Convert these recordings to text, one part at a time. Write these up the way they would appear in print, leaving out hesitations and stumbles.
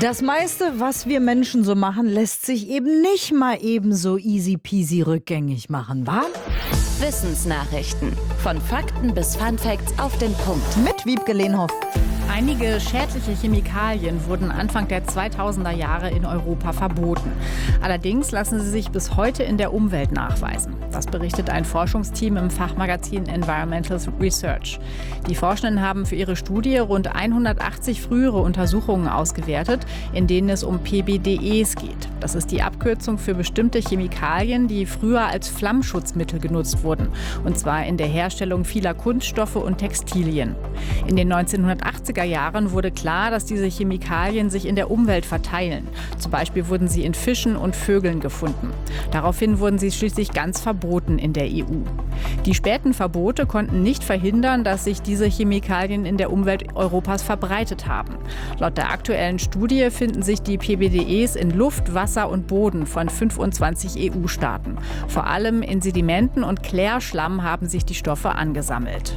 Das meiste, was wir Menschen so machen, lässt sich eben nicht mal eben so easy peasy rückgängig machen, wa? Wissensnachrichten. Von Fakten bis Funfacts auf den Punkt. Mit Wiebke Lehnhoff. Einige schädliche Chemikalien wurden Anfang der 2000er Jahre in Europa verboten. Allerdings lassen sie sich bis heute in der Umwelt nachweisen. Das berichtet ein Forschungsteam im Fachmagazin Environmental Research. Die Forschenden haben für ihre Studie rund 180 frühere Untersuchungen ausgewertet, in denen es um PBDEs geht. Das ist die Abkürzung für bestimmte Chemikalien, die früher als Flammschutzmittel genutzt wurden. Und zwar in der Herstellung vieler Kunststoffe und Textilien. In den 1980er Jahren wurde klar, dass diese Chemikalien sich in der Umwelt verteilen. Zum Beispiel wurden sie in Fischen und Vögeln gefunden. Daraufhin wurden sie schließlich ganz verboten in der EU. Die späten Verbote konnten nicht verhindern, dass sich diese Chemikalien in der Umwelt Europas verbreitet haben. Laut der aktuellen Studie finden sich die PBDEs in Luft, Wasser und Boden von 25 EU-Staaten. Vor allem in Sedimenten und Klärschlamm haben sich die Stoffe angesammelt.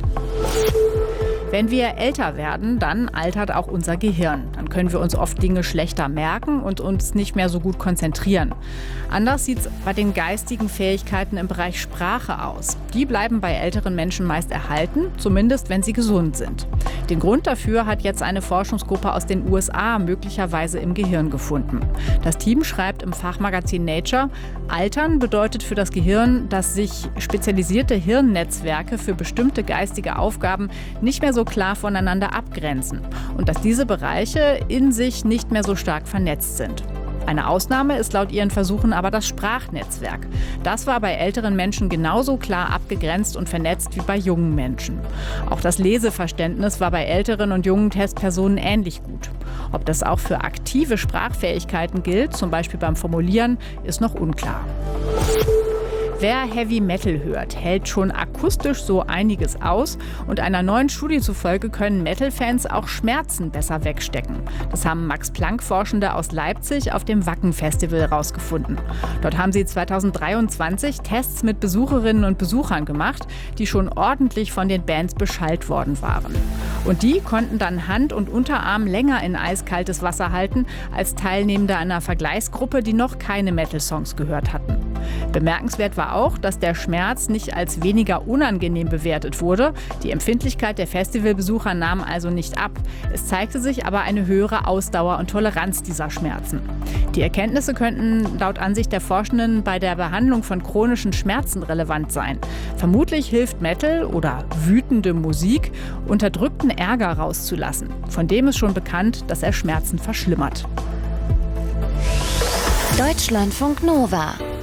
Wenn wir älter werden, dann altert auch unser Gehirn. Dann können wir uns oft Dinge schlechter merken und uns nicht mehr so gut konzentrieren. Anders sieht es bei den geistigen Fähigkeiten im Bereich Sprache aus. Die bleiben bei älteren Menschen meist erhalten, zumindest wenn sie gesund sind. Den Grund dafür hat jetzt eine Forschungsgruppe aus den USA möglicherweise im Gehirn gefunden. Das Team schreibt im Fachmagazin Nature, Altern bedeutet für das Gehirn, dass sich spezialisierte Hirnnetzwerke für bestimmte geistige Aufgaben nicht mehr so klar voneinander abgrenzen und dass diese Bereiche in sich nicht mehr so stark vernetzt sind. Eine Ausnahme ist laut ihren Versuchen aber das Sprachnetzwerk. Das war bei älteren Menschen genauso klar abgegrenzt und vernetzt wie bei jungen Menschen. Auch das Leseverständnis war bei älteren und jungen Testpersonen ähnlich gut. Ob das auch für aktive Sprachfähigkeiten gilt, zum Beispiel beim Formulieren, ist noch unklar. Wer Heavy Metal hört, hält schon akustisch so einiges aus und einer neuen Studie zufolge können Metal-Fans auch Schmerzen besser wegstecken. Das haben Max-Planck-Forschende aus Leipzig auf dem Wacken-Festival herausgefunden. Dort haben sie 2023 Tests mit Besucherinnen und Besuchern gemacht, die schon ordentlich von den Bands beschallt worden waren. Und die konnten dann Hand und Unterarm länger in eiskaltes Wasser halten als Teilnehmende einer Vergleichsgruppe, die noch keine Metal-Songs gehört hatten. Bemerkenswert war auch, dass der Schmerz nicht als weniger unangenehm bewertet wurde. Die Empfindlichkeit der Festivalbesucher nahm also nicht ab. Es zeigte sich aber eine höhere Ausdauer und Toleranz dieser Schmerzen. Die Erkenntnisse könnten laut Ansicht der Forschenden bei der Behandlung von chronischen Schmerzen relevant sein. Vermutlich hilft Metal oder wütende Musik, unterdrückten Ärger rauszulassen. Von dem ist schon bekannt, dass er Schmerzen verschlimmert. Deutschlandfunk Nova